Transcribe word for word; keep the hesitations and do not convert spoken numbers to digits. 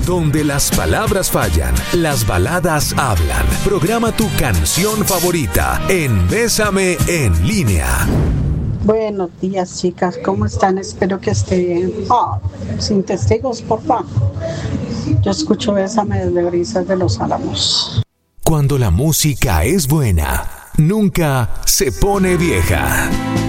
Donde las palabras fallan, las baladas hablan. Programa tu canción favorita en Bésame en Línea. Buenos días, chicas, ¿cómo están? Espero que estén bien. Oh, sin testigos, por favor. Yo escucho Bésame desde Brisas de los Álamos. Cuando la música es buena, nunca se pone vieja.